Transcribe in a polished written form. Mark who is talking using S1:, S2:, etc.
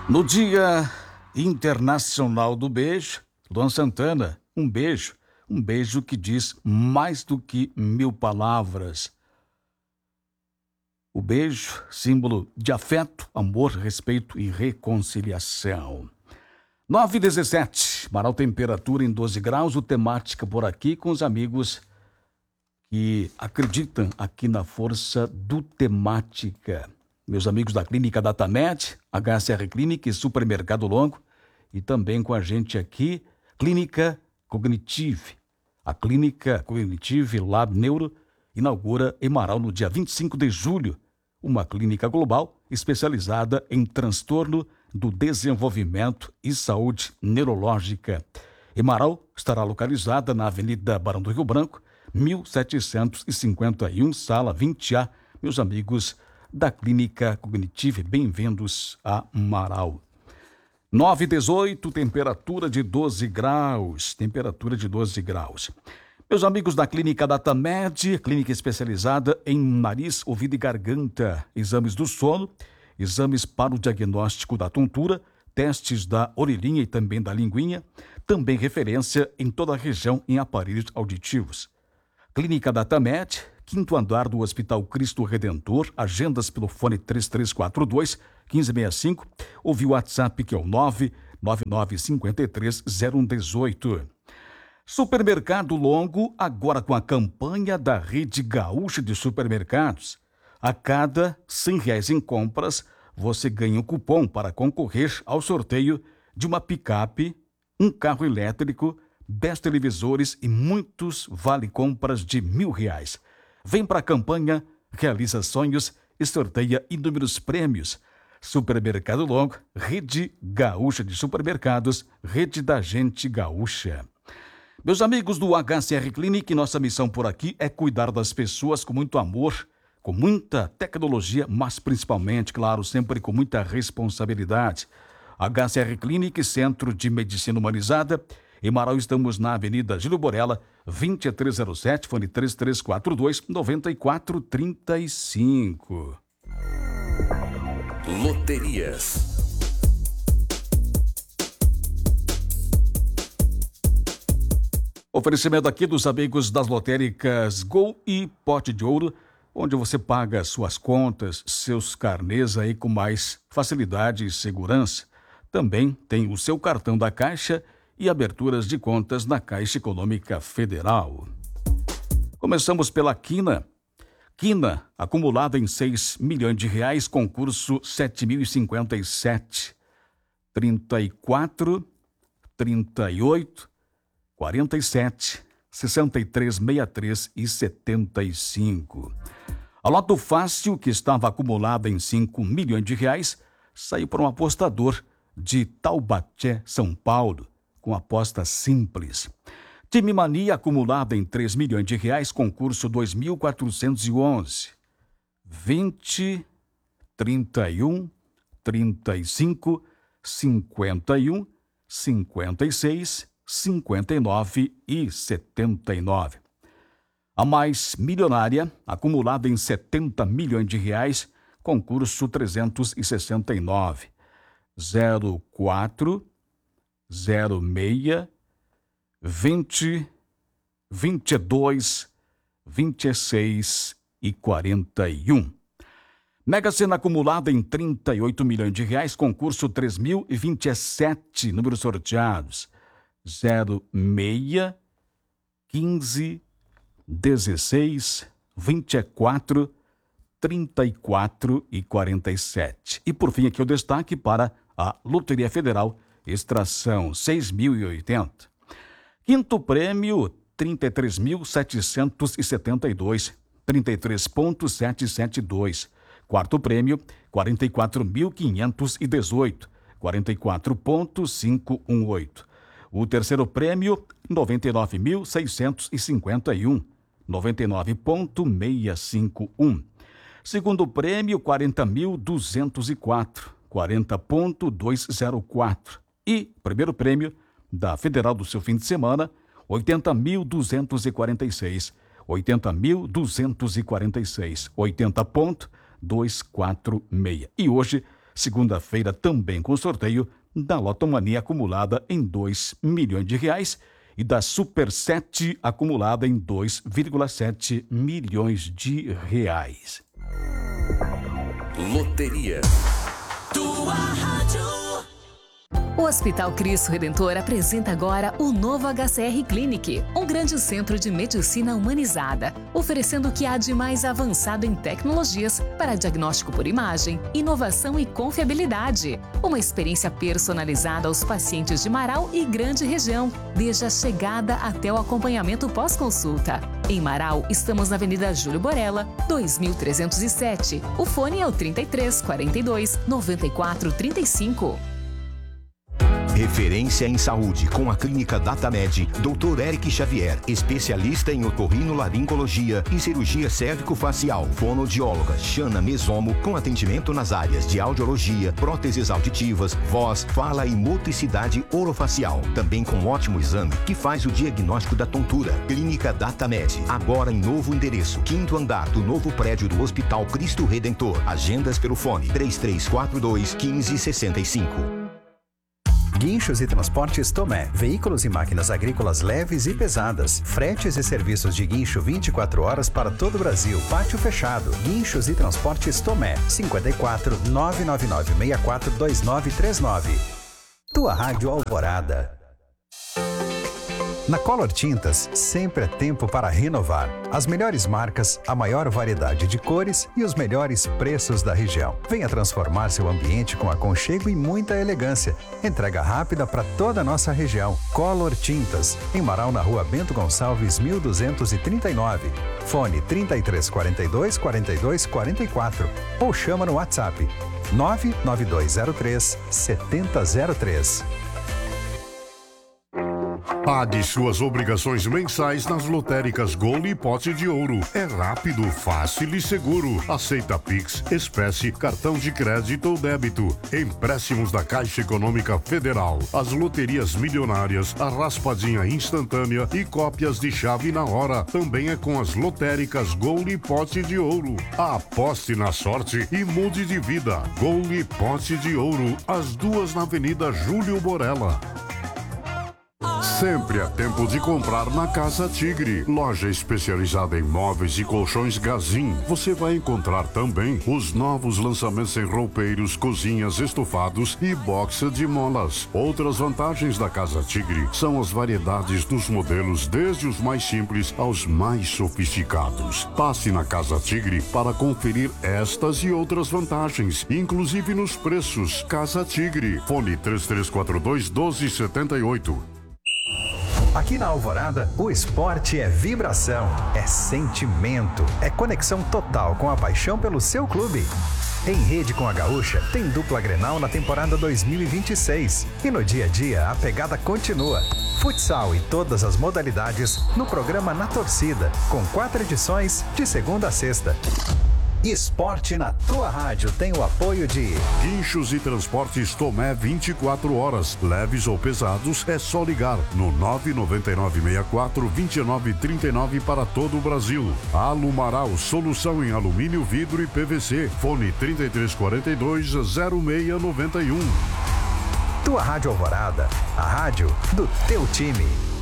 S1: No Dia Internacional do Beijo, Luan Santana, um beijo que diz mais do que 1000 palavras. O beijo, símbolo de afeto, amor, respeito e reconciliação. 9h17, Marau, temperatura em 12 graus, o Temática por aqui com os amigos que acreditam aqui na força do Temática. Meus amigos da Clínica Datamed, HCR Clínica e Supermercado Longo, e também com a gente aqui, Clínica Cognitive. A Clínica Cognitive Lab Neuro inaugura em Marau no dia 25 de julho, uma clínica global especializada em transtorno do desenvolvimento e saúde neurológica. Em Marau estará localizada na Avenida Barão do Rio Branco, 1751, sala 20A. Meus amigos da Clínica Cognitive, bem-vindos a Marau. 9h18, temperatura de 12 graus. Meus amigos da Clínica Datamed, clínica especializada em nariz, ouvido e garganta, exames do sono, exames para o diagnóstico da tontura, testes da orelhinha e também da linguinha, também referência em toda a região em aparelhos auditivos. Clínica Datamed, 5º andar do Hospital Cristo Redentor, agendas pelo fone 3342-1565, ou via WhatsApp que é o 999530118. Supermercado Longo, agora com a campanha da Rede Gaúcha de Supermercados. A cada R$100 em compras, você ganha um cupom para concorrer ao sorteio de uma picape, um carro elétrico, 10 televisores e muitos vale-compras de R$1.000. Vem para a campanha, realiza sonhos e sorteia inúmeros prêmios. Supermercado Longo, Rede Gaúcha de Supermercados, Rede da Gente Gaúcha. Meus amigos do HCR Clinic, nossa missão por aqui é cuidar das pessoas com muito amor, com muita tecnologia, mas principalmente, claro, sempre com muita responsabilidade. HCR Clinic, Centro de Medicina Humanizada. Em Marau estamos na Avenida Gílio Borella, 2307, fone 3342-9435.
S2: Loterias.
S1: Oferecimento aqui dos amigos das lotéricas Gol e Pote de Ouro, onde você paga suas contas, seus carnês aí com mais facilidade e segurança. Também tem o seu cartão da Caixa e aberturas de contas na Caixa Econômica Federal. Começamos pela Quina. Quina, acumulada em R$6 milhões, concurso 7.057. 34, 38, 47, 63, 63 e 75. A Loto Fácil, que estava acumulada em R$5 milhões, saiu para um apostador de Taubaté, São Paulo, com aposta simples. Time Mania, acumulada em R$3 milhões, concurso 2.411. 20, 31, 35, 51, 56, 59 e 79. A mais milionária, acumulada em R$70 milhões, concurso 369. 04, 06, 20, 22, 26 e 41. Mega Sena acumulada em R$38 milhões, concurso 3.027, números sorteados 06, 15, 16, 24, 34 e 47. E por fim aqui o destaque para a Loteria Federal, extração 6.080. Quinto prêmio, 33.772, 33.772. Quarto prêmio, 44.518, 44.518. O terceiro prêmio, 99.651, 99.651. Segundo prêmio, 40.204, 40.204. E primeiro prêmio da Federal do seu fim de semana, 80.246, 80.246, 80.246. E hoje Segunda-feira também com sorteio da Lotomania acumulada em R$ 2 milhões e da Super 7 acumulada em 2,7 milhões de reais.
S2: Loteria.
S3: Tua rádio.
S4: O Hospital Cristo Redentor apresenta agora o novo HCR Clinic, um grande centro de medicina humanizada, oferecendo o que há de mais avançado em tecnologias para diagnóstico por imagem, inovação e confiabilidade. Uma experiência personalizada aos pacientes de Marau e grande região, desde a chegada até o acompanhamento pós-consulta. Em Marau, estamos na Avenida Júlio Borella, 2307. O fone é o 33 42 94 35.
S5: Referência em saúde com a Clínica Datamed, Dr. Eric Xavier, especialista em otorrinolaringologia e cirurgia cérvico-facial, fonoaudióloga Xana Mesomo, com atendimento nas áreas de audiologia, próteses auditivas, voz, fala e motricidade orofacial. Também com ótimo exame que faz o diagnóstico da tontura. Clínica Datamed, agora em novo endereço, 5º andar do novo prédio do Hospital Cristo Redentor. Agendas pelo fone 3342 1565.
S6: Guinchos e Transportes Tomé. Veículos e máquinas agrícolas leves e pesadas. Fretes e serviços de guincho 24 horas para todo o Brasil. Pátio fechado. Guinchos e Transportes Tomé. 54 999 64 2939. Tua Rádio Alvorada. Na Color Tintas, sempre é tempo para renovar. As melhores marcas, a maior variedade de cores e os melhores preços da região. Venha transformar seu ambiente com aconchego e muita elegância. Entrega rápida para toda a nossa região. Color Tintas, em Marau, na Rua Bento Gonçalves, 1239. Fone 3342 4244 ou chama no WhatsApp 99203 7003.
S7: Pague suas obrigações mensais nas lotéricas Gol e Pote de Ouro. É rápido, fácil e seguro. Aceita Pix, espécie, cartão de crédito ou débito. Empréstimos da Caixa Econômica Federal. As loterias milionárias, a raspadinha instantânea e cópias de chave na hora. Também é com as lotéricas Gol e Pote de Ouro. Aposte na sorte e mude de vida. Gol e Pote de Ouro. As duas na Avenida Júlio Borella. Sempre é tempo de comprar na Casa Tigre, loja especializada em móveis e colchões Gazin. Você vai encontrar também os novos lançamentos em roupeiros, cozinhas, estofados e boxa de molas. Outras vantagens da Casa Tigre são as variedades dos modelos, desde os mais simples aos mais sofisticados. Passe na Casa Tigre para conferir estas e outras vantagens, inclusive nos preços. Casa Tigre, fone 3342 1278.
S6: Aqui na Alvorada, o esporte é vibração, é sentimento, é conexão total com a paixão pelo seu clube. Em rede com a Gaúcha, tem dupla Grenal na temporada 2026. E no dia a dia, a pegada continua. Futsal e todas as modalidades no programa Na Torcida, com 4 edições de segunda a sexta. Esporte na tua rádio tem o apoio de
S7: Guinchos e Transportes Tomé 24 horas. Leves ou pesados, é só ligar no 99964-2939 para todo o Brasil. Alumaral, solução em alumínio, vidro e PVC. Fone 3342-0691.
S6: Tua Rádio Alvorada, a rádio do teu time.